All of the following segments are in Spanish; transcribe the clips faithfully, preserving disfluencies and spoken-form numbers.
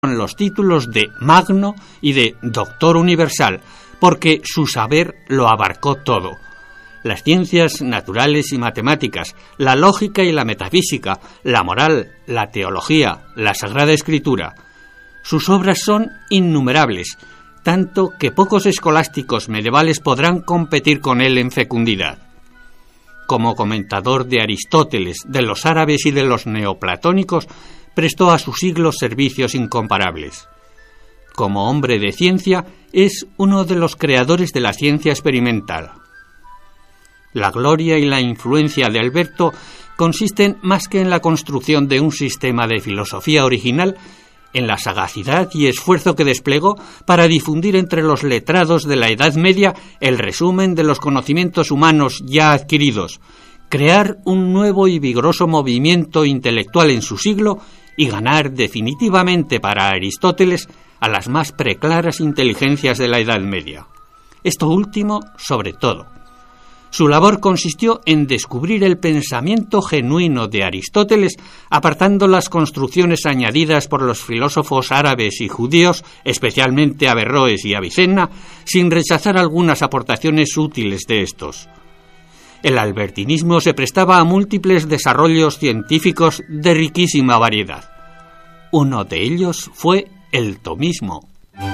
con los títulos de Magno y de Doctor Universal, porque su saber lo abarcó todo. Las ciencias naturales y matemáticas, la lógica y la metafísica, la moral, la teología, la Sagrada Escritura. Sus obras son innumerables, tanto que pocos escolásticos medievales podrán competir con él en fecundidad. Como comentador de Aristóteles, de los árabes y de los neoplatónicos, prestó a su siglo servicios incomparables. Como hombre de ciencia, es uno de los creadores de la ciencia experimental. La gloria y la influencia de Alberto consisten más que en la construcción de un sistema de filosofía original, en la sagacidad y esfuerzo que desplegó para difundir entre los letrados de la Edad Media el resumen de los conocimientos humanos ya adquiridos, crear un nuevo y vigoroso movimiento intelectual en su siglo y ganar definitivamente para Aristóteles a las más preclaras inteligencias de la Edad Media. Esto último, sobre todo. Su labor consistió en descubrir el pensamiento genuino de Aristóteles, apartando las construcciones añadidas por los filósofos árabes y judíos, especialmente Averroes y Avicenna, sin rechazar algunas aportaciones útiles de estos. El albertinismo se prestaba a múltiples desarrollos científicos de riquísima variedad. Uno de ellos fue el tomismo.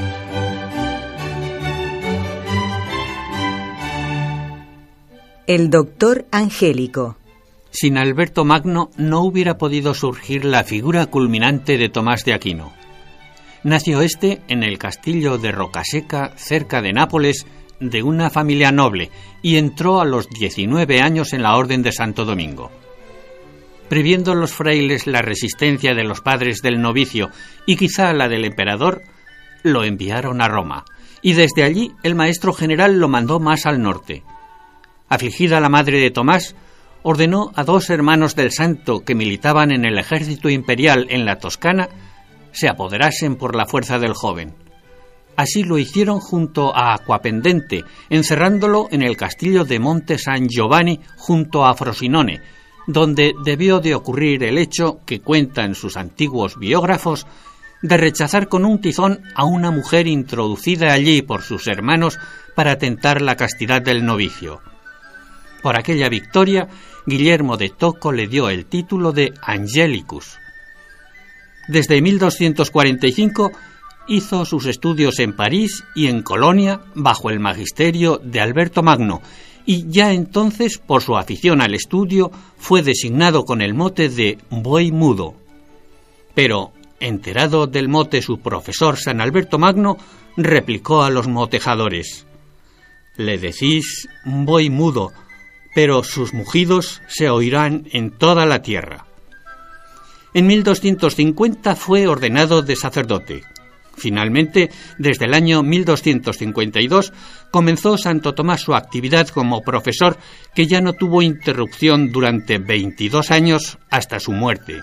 El doctor Angélico. Sin Alberto Magno no hubiera podido surgir la figura culminante de Tomás de Aquino. Nació este en el castillo de Rocaseca, cerca de Nápoles, de una familia noble, y entró a los diecinueve años en la Orden de Santo Domingo. Previendo los frailes la resistencia de los padres del novicio y quizá la del emperador, lo enviaron a Roma, y desde allí el maestro general lo mandó más al norte. Afligida la madre de Tomás, ordenó a dos hermanos del santo que militaban en el ejército imperial en la Toscana se apoderasen por la fuerza del joven. Así lo hicieron junto a Aquapendente, encerrándolo en el castillo de Monte San Giovanni junto a Frosinone, donde debió de ocurrir el hecho que cuentan sus antiguos biógrafos de rechazar con un tizón a una mujer introducida allí por sus hermanos para tentar la castidad del novicio. Por aquella victoria, Guillermo de Tocco le dio el título de Angelicus. Desde mil doscientos cuarenta y cinco hizo sus estudios en París y en Colonia bajo el magisterio de Alberto Magno, y ya entonces, por su afición al estudio, fue designado con el mote de buey mudo. Pero, enterado del mote su profesor San Alberto Magno, replicó a los motejadores: «Le decís buey mudo, pero sus mugidos se oirán en toda la tierra». En mil doscientos cincuenta fue ordenado de sacerdote. Finalmente, desde el año mil doscientos cincuenta y dos, comenzó Santo Tomás su actividad como profesor, que ya no tuvo interrupción durante veintidós años hasta su muerte.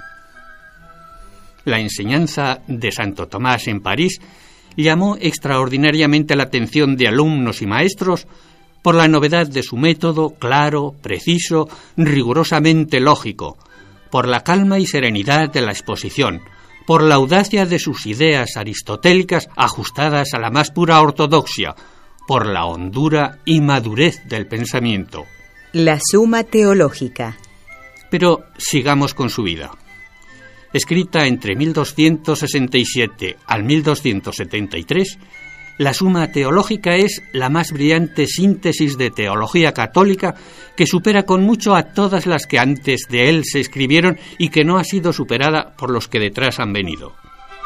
La enseñanza de Santo Tomás en París llamó extraordinariamente la atención de alumnos y maestros por la novedad de su método claro, preciso, rigurosamente lógico, por la calma y serenidad de la exposición, por la audacia de sus ideas aristotélicas ajustadas a la más pura ortodoxia, por la hondura y madurez del pensamiento. La Suma Teológica. Pero sigamos con su vida. Escrita entre mil doscientos sesenta y siete al mil doscientos setenta y tres, la Suma Teológica es la más brillante síntesis de teología católica que supera con mucho a todas las que antes de él se escribieron y que no ha sido superada por los que detrás han venido.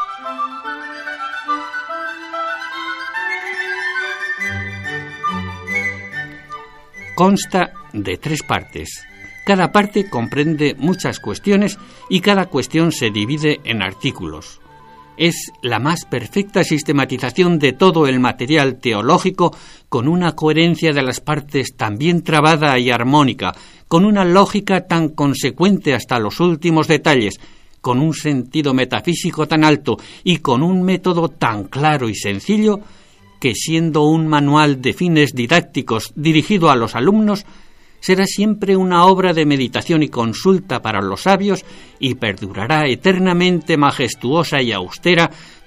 Consta de tres partes. Cada parte comprende muchas cuestiones y cada cuestión se divide en artículos. Es la más perfecta sistematización de todo el material teológico, con una coherencia de las partes tan bien trabada y armónica, con una lógica tan consecuente hasta los últimos detalles, con un sentido metafísico tan alto y con un método tan claro y sencillo, que siendo un manual de fines didácticos dirigido a los alumnos, será siempre una obra de meditación y consulta para los sabios y perdurará eternamente majestuosa y austera